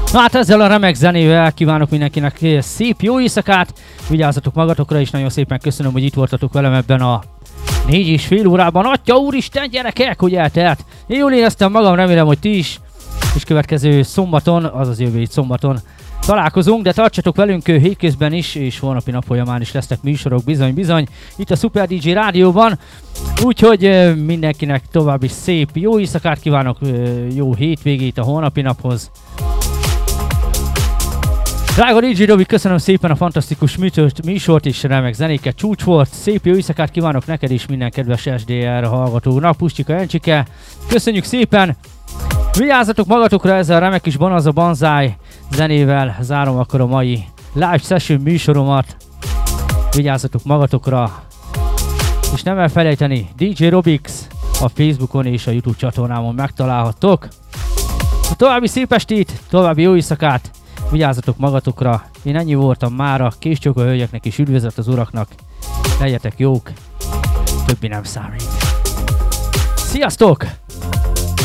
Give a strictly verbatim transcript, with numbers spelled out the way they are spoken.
Na hát ezzel a remek zenével kívánok mindenkinek szép jó éjszakát, vigyázzatok magatokra, és nagyon szépen köszönöm, hogy itt voltatok velem ebben a négy és fél órában. Atya úristen, gyerekek, hogy eltelt! Én jól éreztem magam, remélem, hogy ti is, és következő szombaton, azaz jövő hét szombaton találkozunk, de tartsatok velünk hétközben is, és holnapi nap folyamán is lesznek műsorok, bizony-bizony, itt a Super dé dzsé Rádióban. Úgyhogy mindenkinek további szép jó éjszakát kívánok, jó hétvégét a holnapi naphoz. Drága dé dzsé Robi, köszönöm szépen a fantasztikus műsort, műsort és remek zenéket, csúcs volt. Szép jó éjszakát kívánok neked is, minden kedves es dé er hallgatónak, Puscsika Encsike. Köszönjük szépen! Vigyázzatok magatokra, ezzel a remek kis Bonaza Banzai zenével zárom akkor a mai live session műsoromat. Vigyázzatok magatokra, és nem elfelejteni, dé dzsé Robix a Facebookon és a YouTube csatornámon megtalálhattok. A további szép estét, további jó éjszakát, vigyázzatok magatokra, én ennyi voltam mára, késcsók a hölgyeknek és üdvözlet az uraknak, legyetek jók, többi nem számít. Sziasztok!